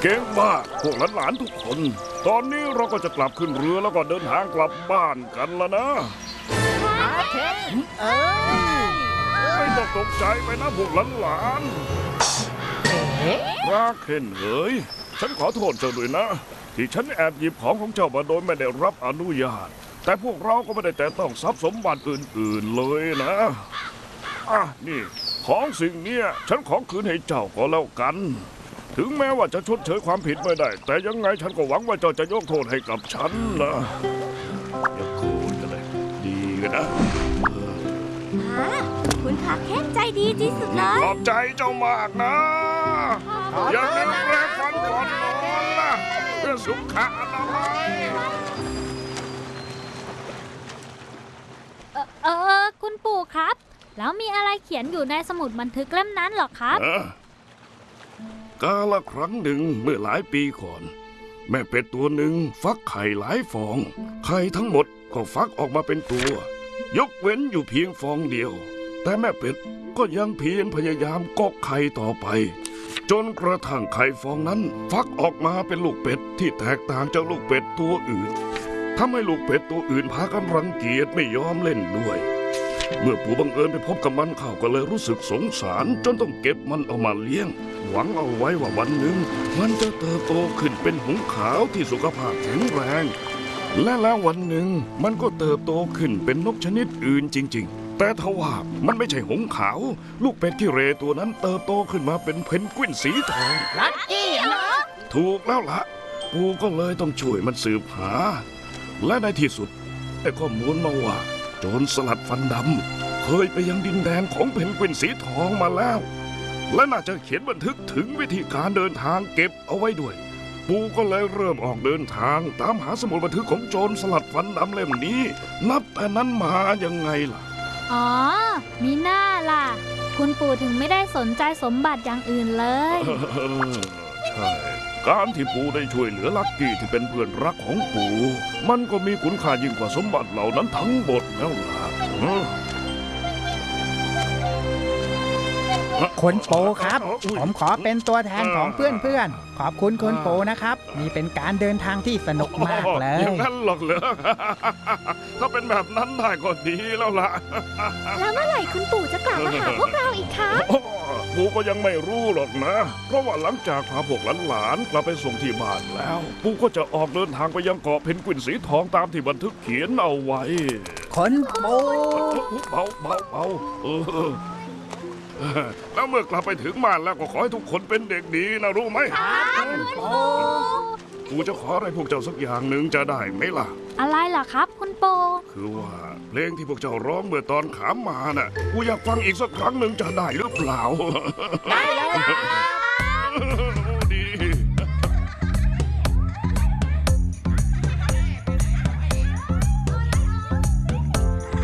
ก่งมากพวกหลานๆทุกคนตอนนี้เราก็จะกลับขึ้นเรือแล้วก็เดินทางกลับบ้านกันแล้วนะไม่ต้องตกใจไปนะพวกหลานๆราเคนเอ๋ยฉันขอโทษเจ้าด้วยนะที่ฉันแอบหยิบของของเจ้ามาโดยไม่ได้รับอนุญาตแต่พวกเราก็ไม่ได้แต่ต้องทรัพย์สมบัติอื่นๆเลยนะนี่ของสิ่งนี้ฉันขอคืนให้เจ้าก็แล้วกันถึงแม้ว่าจะชดเชยความผิดไม่ได้แต่ยังไงฉันก็หวังว่าเจ้าจะยกโทษให้กับฉันนะอย่าโกรธกันเลยดีกันนะคุณขาแค้นใจดีที่สุดเลยขอบใจเจ้ามากนะอย่าลืมแปรงฟันก่อนนอนนะเพื่อสุขอนามัยคุณปู่ครับแล้วมีอะไรเขียนอยู่ในสมุดบันทึกเล่มนั้นหรอครับกาลครั้งหนึ่งเมื่อหลายปีก่อนแม่เป็ดตัวหนึ่งฟักไข่หลายฟองไข่ทั้งหมดก็ฟักออกมาเป็นตัวยกเว้นอยู่เพียงฟองเดียวแต่แม่เป็ดก็ยังเพียรพยายามกอกไข่ต่อไปจนกระทั่งไข่ฟองนั้นฟักออกมาเป็นลูกเป็ดที่แตกต่างจากลูกเป็ดตัวอื่นทำให้ลูกเป็ดตัวอื่นพากันรังเกียจไม่ยอมเล่นด้วยเมื่อปู่บังเอิญไปพบกับมันเขาก็เลยรู้สึกสงสารจนต้องเก็บมันเอามาเลี้ยงหวังเอาไว้ว่าวันหนึ่งมันจะเติบโตขึ้นเป็นหงส์ขาวที่สุขภาพแข็งแรงและแล้ววันหนึ่งมันก็เติบโตขึ้นเป็นนกชนิดอื่นจริงๆแต่ทว่ามันไม่ใช่หงส์ขาวลูกเป็ดขี้เหร่ตัวนั้นเติบโตขึ้นมาเป็นเพนกวินสีทองลักกี้เหรอถูกแล้วล่ะปู่ก็เลยต้องช่วยมันสืบหาและในที่สุดได้ข้อมูลมาว่าโจรสลัดฟันดำเคยไปยังดินแดนของเพนกวินสีทองมาแล้วและน่าจะเขียนบันทึกถึงวิธีการเดินทางเก็บเอาไว้ด้วยปู่ก็เลยเริ่มออกเดินทางตามหาสมุดบันทึกของโจรสลัดฟันดำเล่มนี้นับแต่นั้นมายังไงล่ะอ๋อมีหน้าล่ะคุณปู่ถึงไม่ได้สนใจสมบัติอย่างอื่นเลยใช่การที่ปู่ได้ช่วยเหลือลักกี้ที่เป็นเพื่อนรักของปู่มันก็มีคุณค่ายิ่งกว่าสมบัติเหล่านั้นทั้งหมดแล้วล่ะคุณปู่ครับผมขอเป็นตัวแทนของเพื่อนๆขอบคุณคุณปู่นะครับนี่เป็นการเดินทางที่สนุกมากเลยอย่างนั้นหรอกเหรอถ้าเป็นแบบนั้นได้ก็ดีแล้วล่ะแล้วเมื่อไหร่คุณปู่จะกลับมาหาพวกเราอีกคะปู่ก็ยังไม่รู้หรอกนะเพราะว่าหลังจากพาพวกหลานๆกลับไปส่งที่บ้านแล้วปู่ก็จะออกเดินทางไปยังเกาะเพนกวินสีทองตามที่บันทึกเขียนเอาไว้คุณปู่เบาแล้วเมื่อกลับไปถึงบ้านแล้วก็ขอให้ทุกคนเป็นเด็กดีนะรู้ไหมปู่จะขออะไรพวกเจ้าสักอย่างหนึ่งจะได้ไหมล่ะอะไรล่ะครับคุณปู่คือว่าเพลงที่พวกเจ้าร้องเมื่อตอนขามมาน่ะปู่อยากฟังอีกสักครั้งหนึ่งจะได้หรือเปล่าได้แล้ว